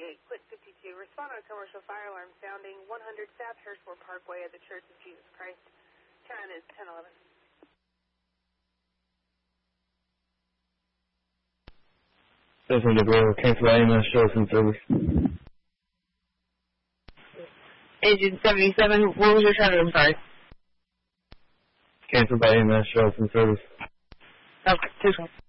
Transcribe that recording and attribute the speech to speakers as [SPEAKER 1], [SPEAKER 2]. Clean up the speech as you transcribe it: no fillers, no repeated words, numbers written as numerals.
[SPEAKER 1] Quit 52. Respond on a commercial fire alarm sounding 100 South Hirschville Parkway at the Church of Jesus Christ. Time is 10:11.
[SPEAKER 2] Station Gabriel, cancel AMS Shelton service.
[SPEAKER 3] Agent 77, what was your time? I'm sorry.
[SPEAKER 2] Cancel by AMS Shelton service.
[SPEAKER 3] Okay, 2 seconds.